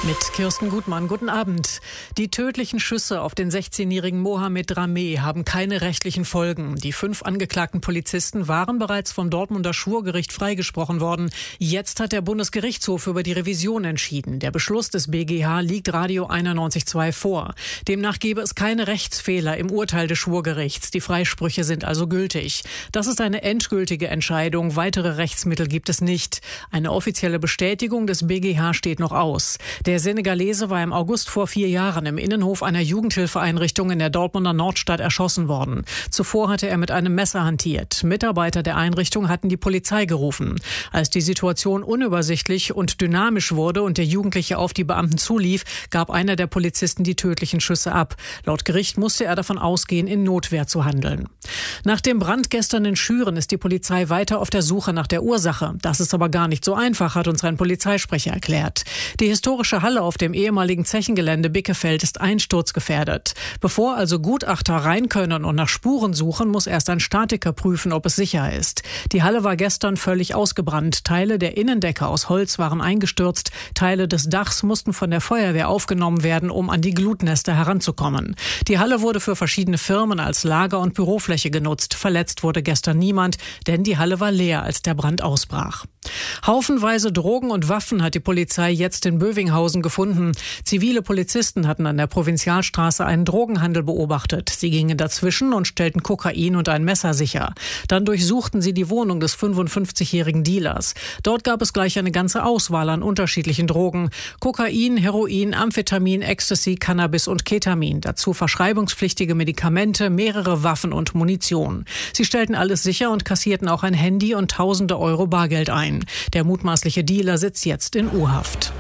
Mit Kirsten Gutmann, guten Abend. Die tödlichen Schüsse auf den 16-jährigen Mohamed Rameh haben keine rechtlichen Folgen. Die 5 angeklagten Polizisten waren bereits vom Dortmunder Schwurgericht freigesprochen worden. Jetzt hat der Bundesgerichtshof über die Revision entschieden. Der Beschluss des BGH liegt Radio 91.2 vor. Demnach gebe es keine Rechtsfehler im Urteil des Schwurgerichts. Die Freisprüche sind also gültig. Das ist eine endgültige Entscheidung. Weitere Rechtsmittel gibt es nicht. Eine offizielle Bestätigung des BGH steht noch aus. Der Senegalese war im August vor 4 Jahren im Innenhof einer Jugendhilfeeinrichtung in der Dortmunder Nordstadt erschossen worden. Zuvor hatte er mit einem Messer hantiert. Mitarbeiter der Einrichtung hatten die Polizei gerufen. Als die Situation unübersichtlich und dynamisch wurde und der Jugendliche auf die Beamten zulief, gab einer der Polizisten die tödlichen Schüsse ab. Laut Gericht musste er davon ausgehen, in Notwehr zu handeln. Nach dem Brand gestern in Schüren ist die Polizei weiter auf der Suche nach der Ursache. Das ist aber gar nicht so einfach, hat uns ein Polizeisprecher erklärt. Die historische Halle auf dem ehemaligen Zechengelände Bickefeld ist einsturzgefährdet. Bevor also Gutachter rein können und nach Spuren suchen, muss erst ein Statiker prüfen, ob es sicher ist. Die Halle war gestern völlig ausgebrannt. Teile der Innendecke aus Holz waren eingestürzt. Teile des Dachs mussten von der Feuerwehr aufgenommen werden, um an die Glutnester heranzukommen. Die Halle wurde für verschiedene Firmen als Lager- und Bürofläche genutzt. Verletzt wurde gestern niemand, denn die Halle war leer, als der Brand ausbrach. Haufenweise Drogen und Waffen hat die Polizei jetzt in Bövinghausen gefunden. Zivile Polizisten hatten an der Provinzialstraße einen Drogenhandel beobachtet. Sie gingen dazwischen und stellten Kokain und ein Messer sicher. Dann durchsuchten sie die Wohnung des 55-jährigen Dealers. Dort gab es gleich eine ganze Auswahl an unterschiedlichen Drogen. Kokain, Heroin, Amphetamin, Ecstasy, Cannabis und Ketamin. Dazu verschreibungspflichtige Medikamente, mehrere Waffen und Munition. Sie stellten alles sicher und kassierten auch ein Handy und tausende Euro Bargeld ein. Der mutmaßliche Dealer sitzt jetzt in U-Haft.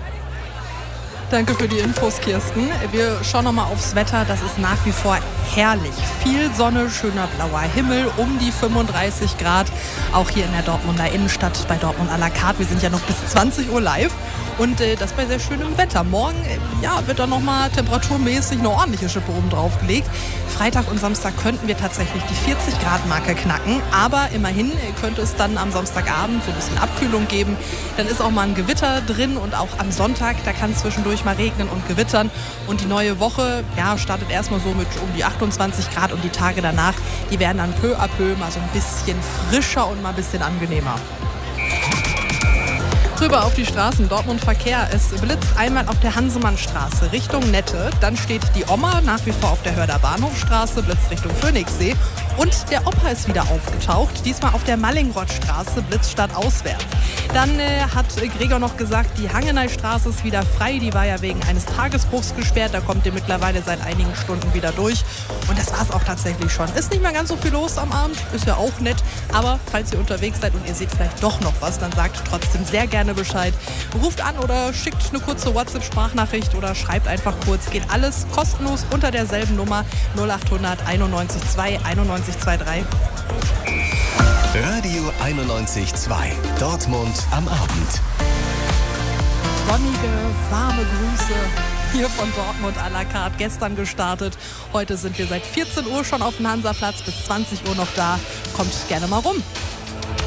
Danke für die Infos, Kirsten. Wir schauen nochmal aufs Wetter. Das ist nach wie vor herrlich. Viel Sonne, schöner blauer Himmel, um die 35 Grad. Auch hier in der Dortmunder Innenstadt bei Dortmund à la carte. Wir sind ja noch bis 20 Uhr live. Und das bei sehr schönem Wetter. Morgen wird dann nochmal temperaturmäßig eine ordentliche Schippe oben drauf gelegt. Freitag und Samstag könnten wir tatsächlich die 40-Grad-Marke knacken. Aber immerhin könnte es dann am Samstagabend so ein bisschen Abkühlung geben. Dann ist auch mal ein Gewitter drin und auch am Sonntag, da kann es zwischendurch mal regnen und gewittern. Und die neue Woche startet erstmal so mit um die 28 Grad und die Tage danach, die werden dann peu à peu mal so ein bisschen frischer und mal ein bisschen angenehmer. Rüber auf die Straßen, Dortmund Verkehr. Es blitzt einmal auf der Hansemannstraße Richtung Nette. Dann steht die Oma nach wie vor auf der Hörder Bahnhofstraße, blitzt Richtung Phoenixsee. Und der Opa ist wieder aufgetaucht, diesmal auf der Mallingrothstraße, blitzt stadtauswärts. Dann hat Gregor noch gesagt, die Hangeneystraße ist wieder frei. Die war ja wegen eines Tagesbruchs gesperrt. Da kommt ihr mittlerweile seit einigen Stunden wieder durch. Und das war es auch tatsächlich schon. Ist nicht mehr ganz so viel los am Abend, ist ja auch nett. Aber falls ihr unterwegs seid und ihr seht vielleicht doch noch was, dann sagt trotzdem sehr gerne Bescheid. Ruft an oder schickt eine kurze WhatsApp-Sprachnachricht oder schreibt einfach kurz. Geht alles kostenlos unter derselben Nummer 0800 91 2 91 23. Radio 91.2. Dortmund am Abend. Sonnige, warme Grüße hier von Dortmund à la carte. Gestern gestartet. Heute sind wir seit 14 Uhr schon auf dem Hansaplatz. Bis 20 Uhr noch da. Kommt gerne mal rum.